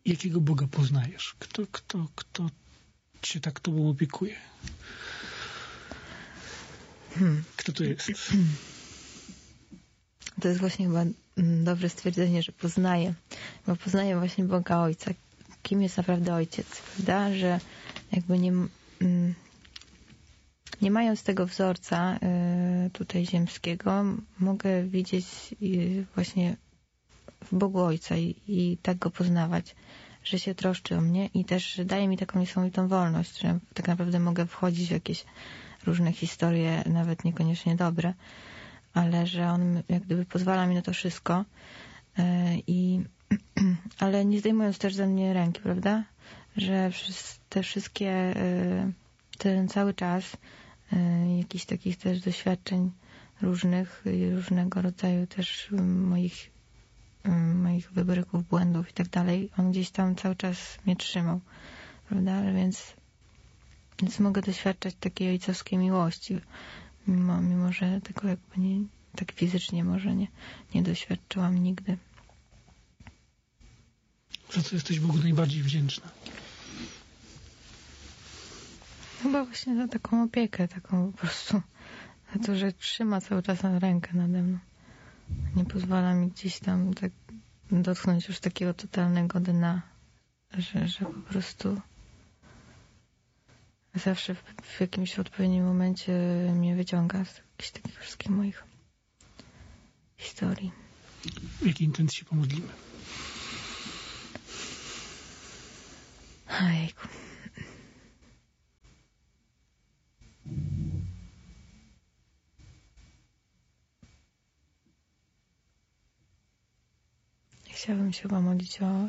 jakiego Boga poznajesz? Kto się tak tobą opiekuje? Kto to jest? To jest właśnie chyba dobre stwierdzenie, że poznaję. Bo poznaję właśnie Boga Ojca. Kim jest naprawdę Ojciec, prawda? Że jakby nie mając tego wzorca tutaj ziemskiego, mogę widzieć właśnie w Bogu Ojca i tak Go poznawać, że się troszczy o mnie i też daje mi taką niesamowitą wolność, że tak naprawdę mogę wchodzić w jakieś różne historie, nawet niekoniecznie dobre, ale że On jak gdyby pozwala mi na to wszystko, ale nie zdejmując też ze mnie ręki, prawda? Że te wszystkie, ten cały czas jakichś takich też doświadczeń różnego rodzaju też moich wybryków, błędów i tak dalej, On gdzieś tam cały czas mnie trzymał, prawda? Więc mogę doświadczać takiej ojcowskiej miłości, mimo że tego jakby tak fizycznie może nie doświadczyłam nigdy. Za co jesteś Bogu najbardziej wdzięczna? Chyba właśnie za taką opiekę, taką po prostu, za to, że trzyma cały czas rękę nade mną. Nie pozwala mi gdzieś tam tak dotknąć już takiego totalnego dna, że po prostu zawsze w jakimś odpowiednim momencie mnie wyciąga z jakichś takich wszystkich moich historii. W jakiej intencji się pomodlimy? Ojejku. Chciałabym się pomodlić o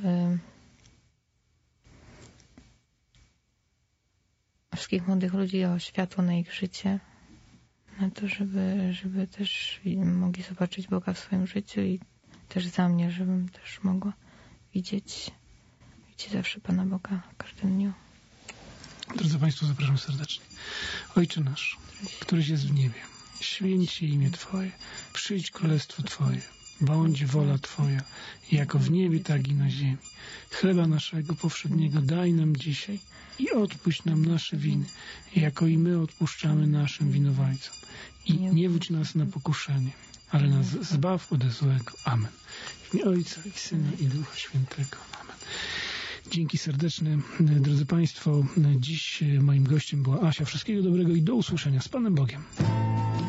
wszystkich młodych ludzi, o światło na ich życie, na to, żeby też mogli zobaczyć Boga w swoim życiu i też za mnie, żebym też mogła widzieć zawsze Pana Boga w każdym dniu. Drodzy Państwo, zapraszam serdecznie. Ojcze nasz, któryś jest w niebie, święć się imię Twoje, przyjdź królestwo Twoje, bądź wola Twoja, jako w niebie, tak i na ziemi. Chleba naszego powszedniego daj nam dzisiaj i odpuść nam nasze winy, jako i my odpuszczamy naszym winowajcom. I nie wódź nas na pokuszenie, ale nas zbaw ode złego. Amen. W imię Ojca i Syna i Ducha Świętego. Amen. Dzięki serdeczne, drodzy Państwo. Dziś moim gościem była Asia. Wszystkiego dobrego i do usłyszenia z Panem Bogiem.